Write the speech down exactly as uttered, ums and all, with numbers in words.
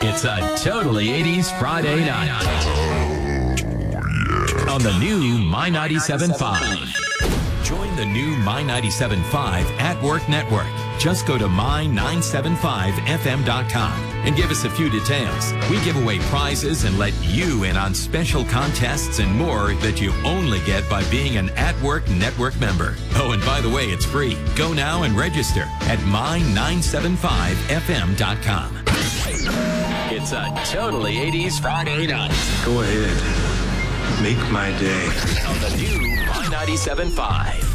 It's a totally eighties Friday night. On the new My ninety-seven point five. Join the new My ninety-seven point five at Work Network. Just go to my nine seven five f m dot com and give us a few details. We give away prizes and let you in on special contests and more that you only get by being an At Work Network member. Oh, and by the way, it's free. Go now and register at my nine seven five f m dot com. It's a totally eighties Friday night. Go ahead. Make my day. On the new My ninety-seven point five.